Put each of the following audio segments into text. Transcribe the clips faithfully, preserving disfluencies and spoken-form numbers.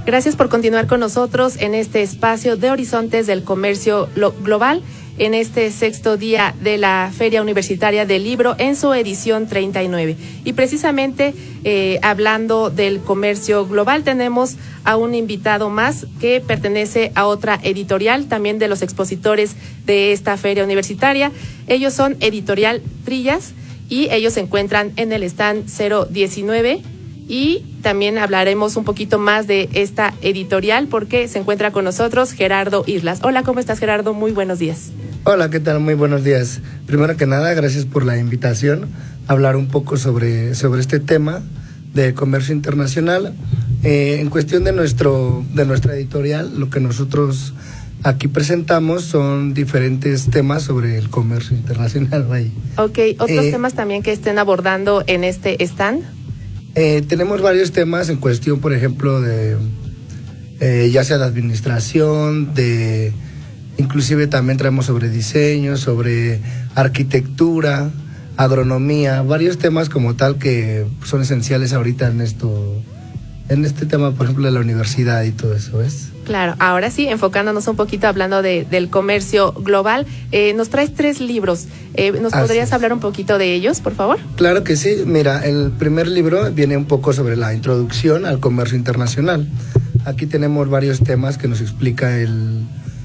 Gracias por continuar con nosotros en este espacio de Horizontes del Comercio Global, en este sexto día de la Feria Universitaria del Libro en su edición treinta y nueve. Y precisamente eh, hablando del comercio global, tenemos a un invitado más que pertenece a otra editorial, también de los expositores de esta Feria Universitaria. Ellos son Editorial Trillas y ellos se encuentran en el stand cero diecinueve. Y también hablaremos un poquito más de esta editorial porque se encuentra con nosotros Gerardo Islas. Hola, ¿cómo estás, Gerardo? Muy buenos días. Hola, ¿qué tal? Muy buenos días. Primero que nada, gracias por la invitación a hablar un poco sobre, sobre este tema de comercio internacional. Eh, en cuestión de, nuestro, de nuestra editorial, lo que nosotros aquí presentamos son diferentes temas sobre el comercio internacional. Ahí. Ok, ¿otros eh, temas también que estén abordando en este stand? Eh, tenemos varios temas en cuestión, por ejemplo, de eh, ya sea de administración, de inclusive también traemos sobre diseño, sobre arquitectura, agronomía, varios temas como tal que son esenciales ahorita en esto, en este tema, por ejemplo, de la universidad y todo eso, ¿ves? Claro, ahora sí, enfocándonos un poquito hablando de, del comercio global, eh, nos traes tres libros. Eh, ¿Nos Así podrías es. hablar un poquito de ellos, por favor? Claro que sí. Mira, el primer libro viene un poco sobre la introducción al comercio internacional. Aquí tenemos varios temas que nos explica el,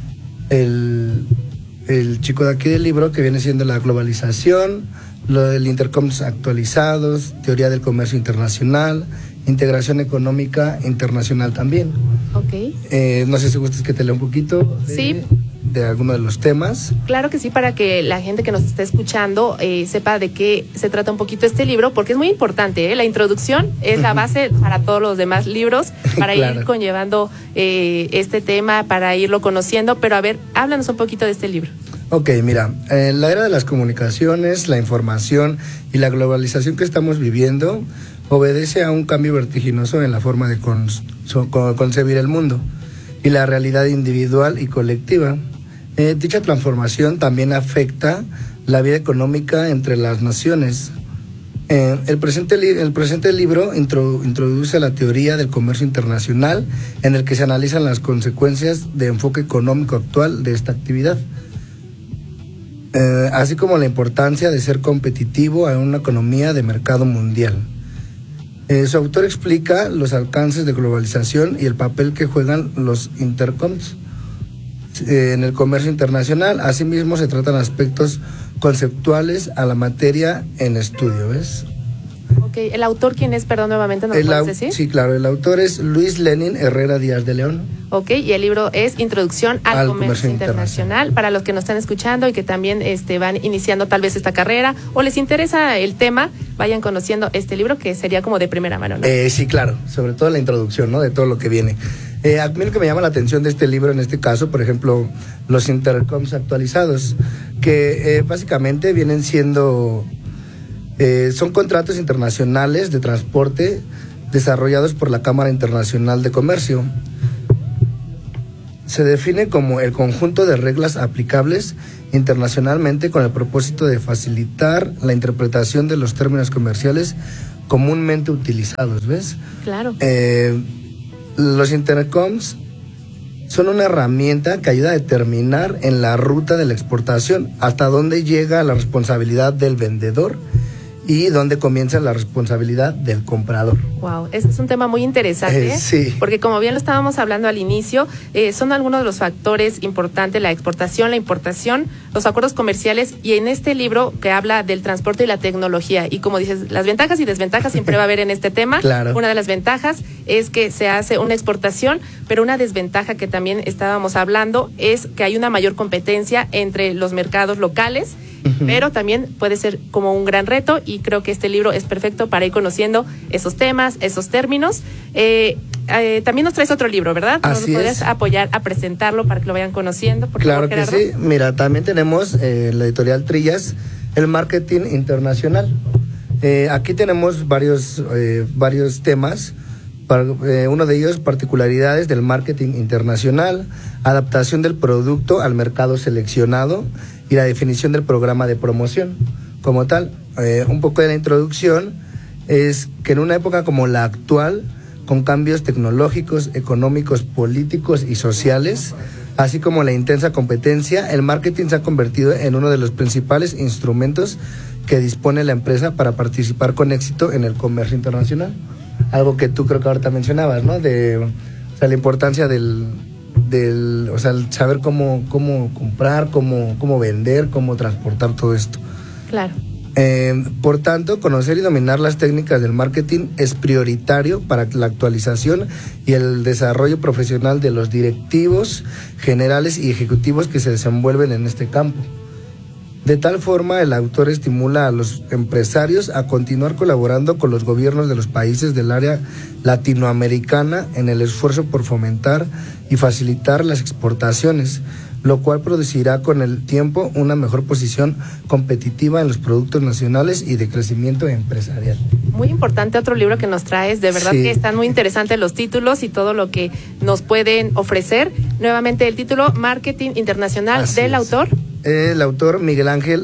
el, el chico de aquí del libro, que viene siendo la globalización, lo del intercoms actualizados, teoría del comercio internacional, integración económica internacional también. Ok. Eh, no sé si gustas que te lea un poquito de, sí. de alguno de los temas. Claro que sí, para que la gente que nos está escuchando eh, sepa de qué se trata un poquito este libro, porque es muy importante, ¿eh? La introducción es la base para todos los demás libros, para claro. ir conllevando eh, este tema, para irlo conociendo, pero a ver, háblanos un poquito de este libro. Ok, mira, eh, la era de las comunicaciones, la información y la globalización que estamos viviendo obedece a un cambio vertiginoso en la forma de con, so, con, concebir el mundo y la realidad individual y colectiva. Eh, dicha transformación también afecta la vida económica entre las naciones. Eh, el, presente li- el presente libro intro- introduce la teoría del comercio internacional, en el que se analizan las consecuencias de enfoque económico actual de esta actividad. Eh, así como la importancia de ser competitivo en una economía de mercado mundial. Eh, su autor explica los alcances de globalización y el papel que juegan los intercoms eh, en el comercio internacional. Asimismo, se tratan aspectos conceptuales a la materia en estudio, ¿ves? Ok, ¿el autor quién es? Perdón, nuevamente, ¿nos lo puedes decir? Sí, claro, el autor es Luis Lenin Herrera Díaz de León. Ok, y el libro es Introducción al, al Comercio, comercio internacional. internacional. Para los que nos están escuchando y que también este, van iniciando tal vez esta carrera o les interesa el tema, vayan conociendo este libro que sería como de primera mano, ¿no? Eh, sí, claro, sobre todo la introducción, ¿no? De todo lo que viene. Eh, a mí lo que me llama la atención de este libro, en este caso, por ejemplo, los intercoms actualizados, que eh, básicamente vienen siendo... Eh, son contratos internacionales de transporte desarrollados por la Cámara Internacional de Comercio. Se define como el conjunto de reglas aplicables internacionalmente con el propósito de facilitar la interpretación de los términos comerciales comúnmente utilizados, ¿ves? Claro. Eh, los intercoms son una herramienta que ayuda a determinar en la ruta de la exportación hasta dónde llega la responsabilidad del vendedor y dónde comienza la responsabilidad del comprador. Wow, ese es un tema muy interesante, eh, sí. porque como bien lo estábamos hablando al inicio, eh, son algunos de los factores importantes, la exportación, la importación, los acuerdos comerciales, y en este libro que habla del transporte y la tecnología, y como dices, las ventajas y desventajas siempre va a haber en este tema. Claro. Una de las ventajas es que se hace una exportación, pero una desventaja que también estábamos hablando es que hay una mayor competencia entre los mercados locales, uh-huh. pero también puede ser como un gran reto, y creo que este libro es perfecto para ir conociendo esos temas, esos términos. Eh, eh, también nos traes otro libro, ¿verdad? ¿Nos Así podrías es. apoyar a presentarlo para que lo vayan conociendo? Por claro favor, que sí. Mira, también tenemos eh, la editorial Trillas, el marketing internacional. Eh, aquí tenemos varios, eh, varios temas. Para, eh, uno de ellos, particularidades del marketing internacional, adaptación del producto al mercado seleccionado y la definición del programa de promoción. Como tal, eh, un poco de la introducción es que en una época como la actual, con cambios tecnológicos, económicos, políticos y sociales, así como la intensa competencia, el marketing se ha convertido en uno de los principales instrumentos que dispone la empresa para participar con éxito en el comercio internacional. Algo que tú creo que ahorita mencionabas, ¿no? De, o sea, la importancia del, del o sea, el saber cómo, cómo comprar, cómo, cómo vender, cómo transportar todo esto. Claro. Eh, por tanto, conocer y dominar las técnicas del marketing es prioritario para la actualización y el desarrollo profesional de los directivos, generales y ejecutivos que se desenvuelven en este campo. De tal forma, el autor estimula a los empresarios a continuar colaborando con los gobiernos de los países del área latinoamericana en el esfuerzo por fomentar y facilitar las exportaciones, lo cual producirá con el tiempo una mejor posición competitiva en los productos nacionales y de crecimiento empresarial. Muy importante otro libro que nos traes, de verdad sí. que están muy interesantes los títulos y todo lo que nos pueden ofrecer. Nuevamente el título, Marketing Internacional, Así del es. autor. El autor Miguel Ángel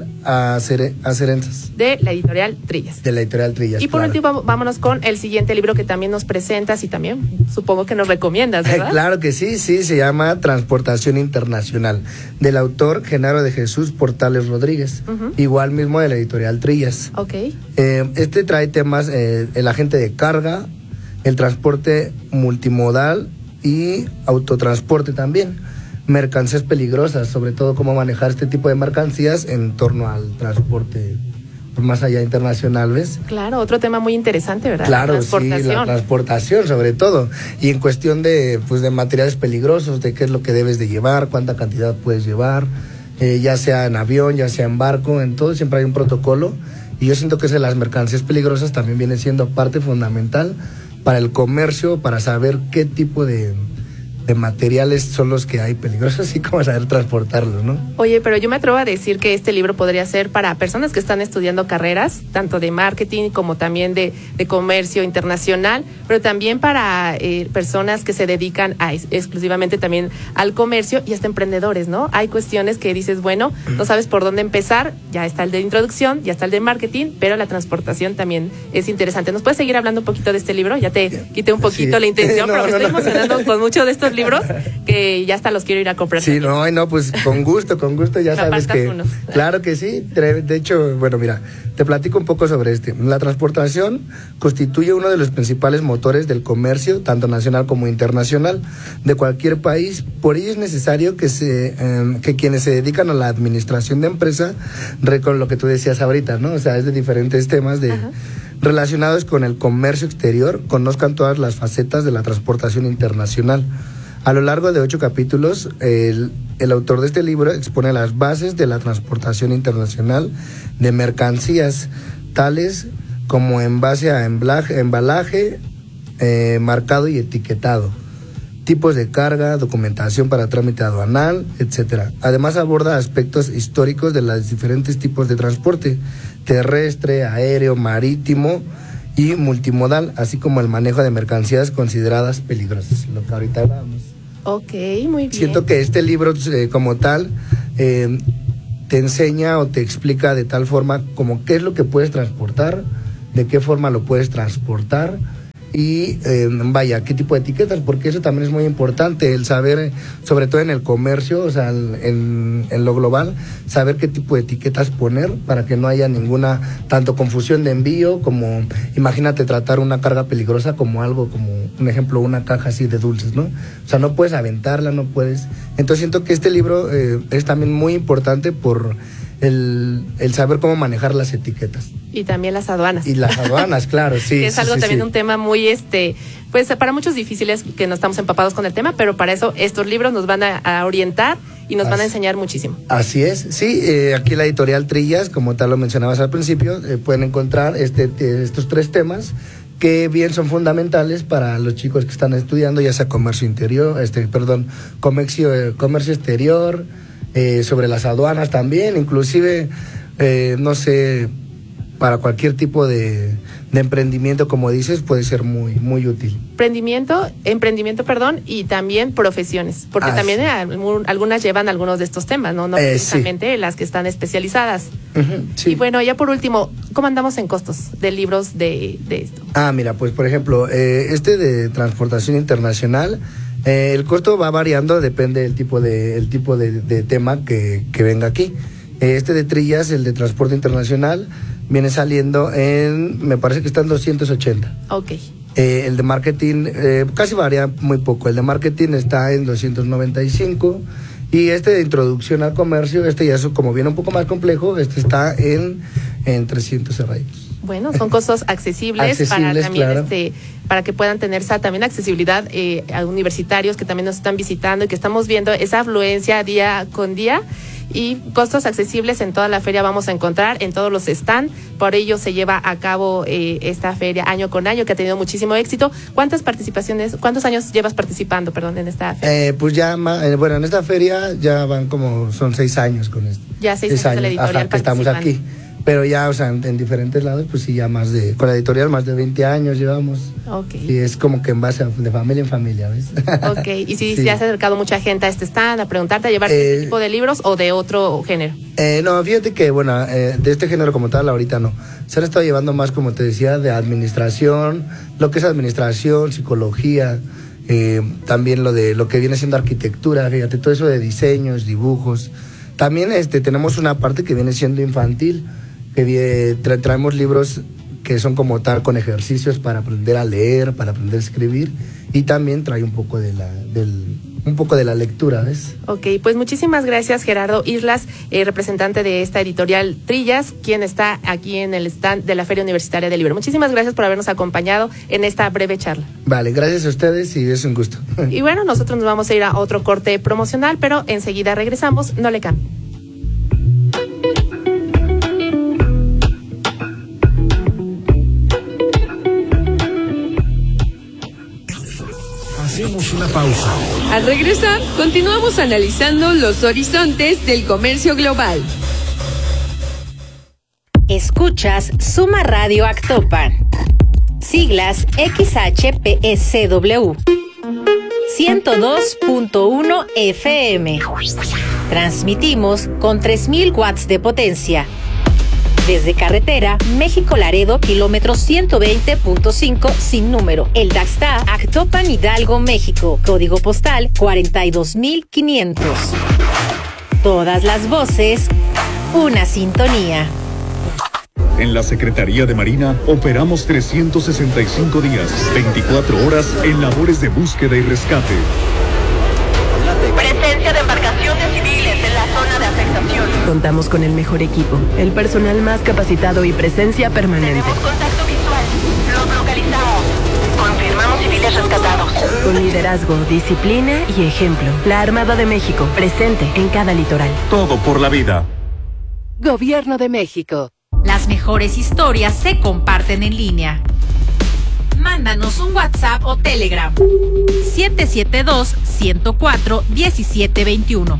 Acerenzas. De la editorial Trillas. De la editorial Trillas. Y por claro. último, vámonos con el siguiente libro que también nos presentas y también supongo que nos recomiendas, ¿verdad? Claro que sí, sí, se llama Transportación Internacional, del autor Genaro de Jesús Portales Rodríguez, uh-huh. igual mismo de la editorial Trillas. Ok. Eh, este trae temas, eh, el agente de carga, el transporte multimodal y autotransporte también. Mercancías peligrosas, sobre todo cómo manejar este tipo de mercancías en torno al transporte más allá internacional, ¿ves? Claro, otro tema muy interesante, ¿verdad? Claro, la transportación. sí, la transportación sobre todo, y en cuestión de, pues, de materiales peligrosos, de qué es lo que debes de llevar, cuánta cantidad puedes llevar, eh, ya sea en avión, ya sea en barco, en todo siempre hay un protocolo, y yo siento que eso de las mercancías peligrosas también viene siendo parte fundamental para el comercio, para saber qué tipo de... de materiales son los que hay peligrosos y cómo saber transportarlos, ¿no? Oye, pero yo me atrevo a decir que este libro podría ser para personas que están estudiando carreras, tanto de marketing como también de, de comercio internacional, pero también para eh, personas que se dedican a, exclusivamente también al comercio y hasta emprendedores, ¿no? Hay cuestiones que dices, bueno, no sabes por dónde empezar, ya está el de introducción, ya está el de marketing, pero la transportación también es interesante. ¿Nos puedes seguir hablando un poquito de este libro? Ya te quité un poquito sí. la intención, no, pero me no, estoy no. emocionando con muchos de estos libros que ya hasta los quiero ir a comprar. Sí, también. no, no, pues con gusto, con gusto, ya sabes que... Unos. Claro que sí, de hecho, bueno, mira, te platico un poco sobre este. La transportación constituye uno de los principales motores del comercio, tanto nacional como internacional, de cualquier país. Por ello es necesario que, se, eh, que quienes se dedican a la administración de empresa, con lo que tú decías ahorita, ¿no? O sea, es de diferentes temas de... Ajá. relacionados con el comercio exterior, conozcan todas las facetas de la transportación internacional. A lo largo de ocho capítulos, el, el autor de este libro expone las bases de la transportación internacional de mercancías, tales como en base a embalaje, embalaje eh, marcado y etiquetado, tipos de carga, documentación para trámite aduanal, etcétera. Además aborda aspectos históricos de los diferentes tipos de transporte, terrestre, aéreo, marítimo y multimodal, así como el manejo de mercancías consideradas peligrosas, lo que ahorita hablábamos. Ok, muy bien. Siento que este libro eh, como tal eh, te enseña o te explica de tal forma como qué es lo que puedes transportar, de qué forma lo puedes transportar y eh, vaya, qué tipo de etiquetas, porque eso también es muy importante, el saber, sobre todo en el comercio, o sea, en, en lo global, saber qué tipo de etiquetas poner para que no haya ninguna, tanto confusión de envío, como, imagínate tratar una carga peligrosa como algo, como un ejemplo, una caja así de dulces, ¿no? O sea, no puedes aventarla, no puedes... Entonces siento que este libro eh, es también muy importante por... El, el saber cómo manejar las etiquetas. Y también las aduanas. Y las aduanas, claro, sí. Que es sí, algo sí, también sí. un tema muy, este, pues para muchos difíciles que no estamos empapados con el tema, pero para eso estos libros nos van a, a orientar y nos así, van a enseñar muchísimo. Así es, sí, eh, aquí la editorial Trillas, como tal lo mencionabas al principio, eh, pueden encontrar este, estos tres temas que bien son fundamentales para los chicos que están estudiando, ya sea comercio interior, este, perdón, comercio, eh, comercio exterior, eh, sobre las aduanas también, inclusive... Eh, no sé, para cualquier tipo de, de emprendimiento, como dices, puede ser muy, muy útil. Emprendimiento, emprendimiento, perdón, y también profesiones, porque ah, también sí. algún, algunas llevan algunos de estos temas, no, no eh, precisamente sí. las que están especializadas. Uh-huh, sí. Y bueno, ya por último, ¿cómo andamos en costos de libros de, de esto? Ah, mira, pues por ejemplo, eh, este de transportación internacional, eh, el costo va variando, depende del tipo de, el tipo de, de tema que, que venga aquí. Este de trillas, el de transporte internacional, viene saliendo en, me parece que está en doscientos ochenta. Ok. Eh, el de marketing eh, casi varía muy poco. El de marketing está en doscientos noventa y cinco. Y este de introducción al comercio, este ya es como viene un poco más complejo, este está en, en trescientos rayos. Bueno, son costos accesibles, accesibles para también claro. este para que puedan tener esa también accesibilidad eh, a universitarios que también nos están visitando y que estamos viendo esa afluencia día con día. Y costos accesibles en toda la feria vamos a encontrar, en todos los stands. Por ello se lleva a cabo eh, esta feria año con año, que ha tenido muchísimo éxito. ¿Cuántas participaciones, cuántos años llevas participando, perdón, en esta feria? Eh, pues ya, eh, bueno, en esta feria ya van como, son seis años con esto. Ya seis, seis años, años de la editorial ajá, que estamos aquí. Pero ya, o sea, en, en diferentes lados, pues sí, ya más de, con la editorial más de veinte años llevamos. Ok. Y es como que en base a, de familia en familia, ¿ves? Ok, y si sí. se ha acercado mucha gente a este stand a preguntarte, a llevarte eh, este tipo de libros o de otro género. Eh, no, fíjate que, bueno, eh, de este género como tal, ahorita no. Se han estado llevando más, como te decía, de administración, lo que es administración, psicología, eh, también lo de lo que viene siendo arquitectura, fíjate, todo eso de diseños, dibujos. También este, tenemos una parte que viene siendo infantil, que tra- traemos libros que son como tal con ejercicios para aprender a leer, para aprender a escribir, y también trae un poco de la del un poco de la lectura, ¿ves? Ok, pues muchísimas gracias, Gerardo Islas, eh, representante de esta editorial Trillas, quien está aquí en el stand de la Feria Universitaria del Libro. Muchísimas gracias por habernos acompañado en esta breve charla. Vale, gracias a ustedes y es un gusto. Y bueno, nosotros nos vamos a ir a otro corte promocional, pero enseguida regresamos, no le cambien. Hacemos una pausa. Al regresar, continuamos analizando los horizontes del comercio global. Escuchas Suma Radio Actopan. Siglas X H P S W. ciento dos punto uno F M. Transmitimos con tres mil watts de potencia. Desde carretera México-Laredo, kilómetro ciento veinte punto cinco, sin número. El Daxta, Actopan, Hidalgo, México. Código postal cuarenta y dos mil quinientos. Todas las voces, una sintonía. En la Secretaría de Marina operamos trescientos sesenta y cinco días, veinticuatro horas en labores de búsqueda y rescate. Presencia de embarcaciones civiles en la zona de afectación. Contamos con el mejor equipo, el personal más capacitado y presencia permanente. Tenemos contacto visual. Los localizamos. Confirmamos civiles rescatados. Con liderazgo, disciplina y ejemplo. La Armada de México, presente en cada litoral. Todo por la vida. Gobierno de México. Las mejores historias se comparten en línea. Mándanos un WhatsApp o Telegram. siete siete dos, uno cero cuatro, uno siete dos uno.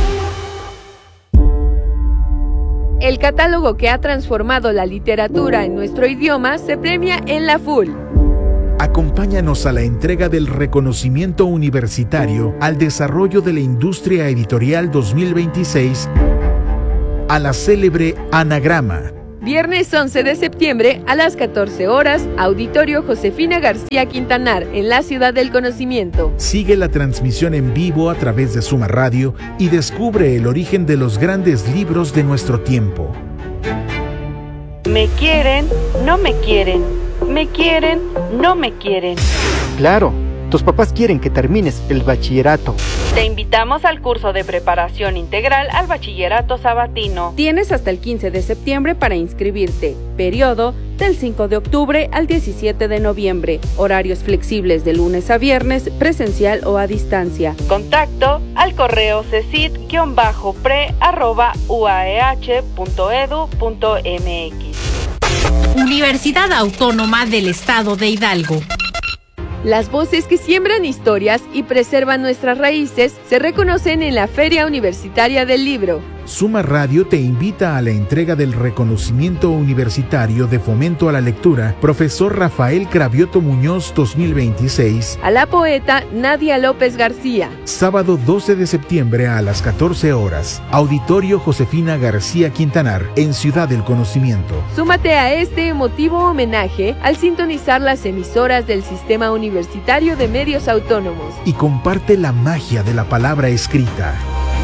El catálogo que ha transformado la literatura en nuestro idioma se premia en la F U L. Acompáñanos a la entrega del reconocimiento universitario al desarrollo de la industria editorial dos mil veintiséis a la célebre Anagrama. Viernes once de septiembre a las catorce horas, Auditorio Josefina García Quintanar, en la Ciudad del Conocimiento. Sigue la transmisión en vivo a través de Suma Radio y descubre el origen de los grandes libros de nuestro tiempo. Me quieren, no me quieren. Me quieren, no me quieren. Claro, tus papás quieren que termines el bachillerato. Te invitamos al curso de preparación integral al bachillerato sabatino. Tienes hasta el quince de septiembre para inscribirte. Periodo del cinco de octubre al diecisiete de noviembre. Horarios flexibles de lunes a viernes, presencial o a distancia. Contacto al correo cesid-pre arroba uaeh punto edu punto mx. Universidad Autónoma del Estado de Hidalgo. Las voces que siembran historias y preservan nuestras raíces se reconocen en la Feria Universitaria del Libro. Suma Radio te invita a la entrega del reconocimiento universitario de fomento a la lectura Profesor Rafael Cravioto Muñoz dos mil veintiséis a la poeta Nadia López García. Sábado doce de septiembre a las catorce horas. Auditorio Josefina García Quintanar, en Ciudad del Conocimiento. Súmate a este emotivo homenaje al sintonizar las emisoras del Sistema Universitario de Medios Autónomos. Y comparte la magia de la palabra escrita.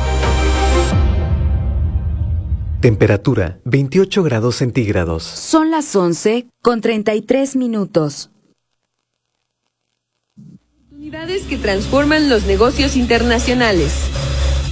Temperatura veintiocho grados centígrados. Son las once con treinta y tres minutos. Oportunidades que transforman los negocios internacionales.